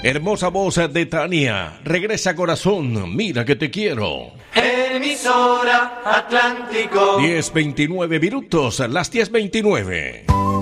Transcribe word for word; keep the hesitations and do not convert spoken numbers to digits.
Hermosa voz de Tania. Regresa corazón, mira que te quiero. Emisora Atlántico. diez veintinueve minutos, las diez veintinueve.